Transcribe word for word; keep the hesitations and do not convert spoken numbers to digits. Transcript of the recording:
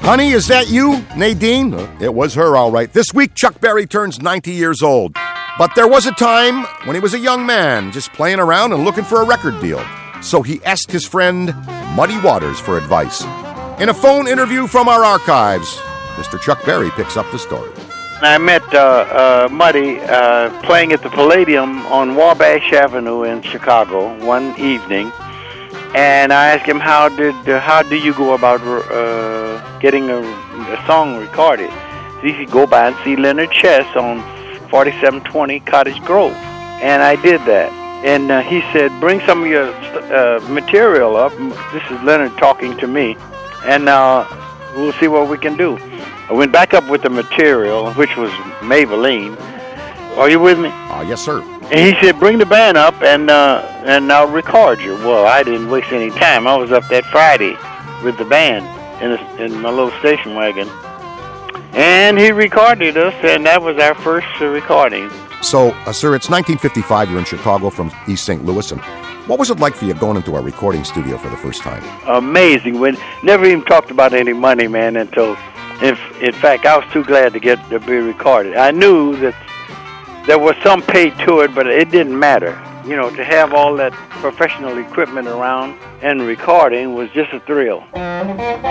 Honey, is that you, Nadine? Uh, it was her, all right. This week, Chuck Berry turns ninety years old. But there was a time when he was a young man, just playing around and looking for a record deal. So he asked his friend Muddy Waters for advice. In a phone interview from our archives, Mister Chuck Berry picks up the story. I met uh, uh, Muddy uh, playing at the Palladium on Wabash Avenue in Chicago one evening, and I asked him, how did uh, how do you go about uh, getting a, a song recorded? He said, go by and see Leonard Chess on forty-seven twenty Cottage Grove. And I did that. And uh, he said, bring some of your uh, material up. This is Leonard talking to me. And uh, we'll see what we can do. I went back up with the material, which was Maybelline. Are you with me? Ah, uh, yes, sir. And he said, bring the band up and uh, and I'll record you. Well, I didn't waste any time. I was up that Friday with the band in, a, in my little station wagon. And he recorded us, and that was our first uh, recording. So, uh, sir, it's nineteen fifty-five. You're in Chicago from East Saint Louis. And what was it like for you going into a recording studio for the first time? Amazing. We never even talked about any money, man, until, if, in fact, I was too glad to get to be recorded. I knew that there was some pay to it, but it didn't matter. You know, to have all that professional equipment around and recording was just a thrill.